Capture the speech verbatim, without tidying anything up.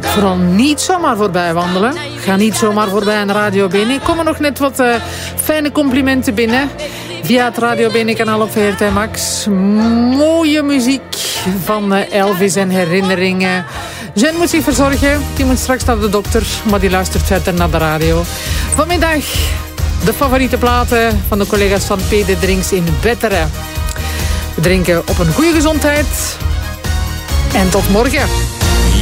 Vooral niet zomaar voorbij wandelen. Ga niet zomaar voorbij aan Radio Bene. Er komen nog net wat uh, fijne complimenten binnen. Via het Radio Bene kanaal op V R T Max. Mooie muziek van uh, Elvis en herinneringen. Jen moet zich verzorgen. Die moet straks naar de dokter. Maar die luistert verder naar de radio. Vanmiddag de favoriete platen van de collega's van P. de Drinks in Wetteren. We drinken op een goede gezondheid. En tot morgen.